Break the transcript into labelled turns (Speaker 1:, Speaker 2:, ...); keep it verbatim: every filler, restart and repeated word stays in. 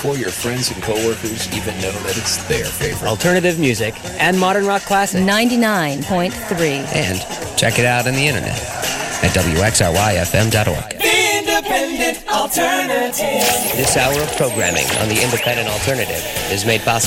Speaker 1: before your friends and coworkers even know that it's their favorite.
Speaker 2: Alternative music and modern rock classics.
Speaker 3: ninety-nine point three.
Speaker 4: And check it out on the internet at W X R Y F M dot org.
Speaker 5: The Independent Alternative.
Speaker 2: This hour of programming on the Independent Alternative is made possible